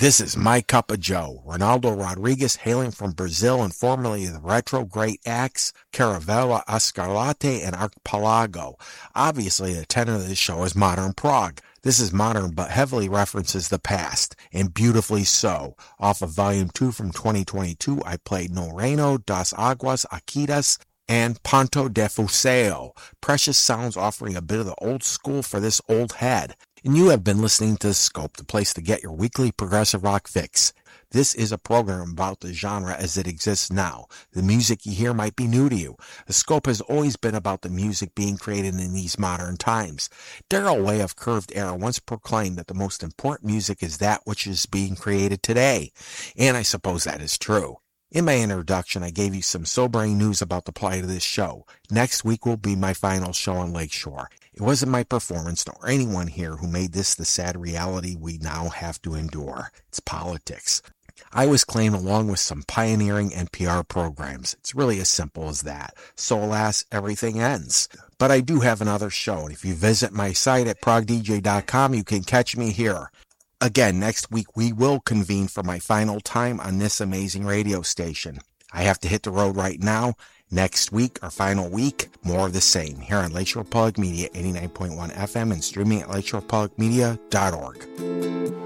This is My Cup of Joe. Ronaldo Rodriguez, hailing from Brazil and formerly the retro great acts Caravella, Escarlate, and Archipelago. Obviously, the tenor of this show is modern prog. This is modern but heavily references the past, and beautifully so. Off of Volume 2 from 2022, I played No Reino, Das Aguas, Akitas, and Ponto de Fuseo. Precious sounds offering a bit of the old school for this old head. And you have been listening to The Scope, the place to get your weekly progressive rock fix. This is a program about the genre as it exists now. The music you hear might be new to you. The Scope has always been about the music being created in these modern times. Daryl Way of Curved Air once proclaimed that the most important music is that which is being created today. And I suppose that is true. In my introduction, I gave you some sobering news about the plight of this show. Next week will be my final show on Lakeshore. It wasn't my performance nor anyone here who made this the sad reality we now have to endure. It's politics. I was claimed along with some pioneering NPR programs. It's really as simple as that. So alas, everything ends. But I do have another show, and if you visit my site at progdj.com, you can catch me here. Again, next week we will convene for my final time on this amazing radio station. I have to hit the road right now. Next week, our final week, more of the same here on Lakeshore Public Media 89.1 FM and streaming at lakeshorepublicmedia.org.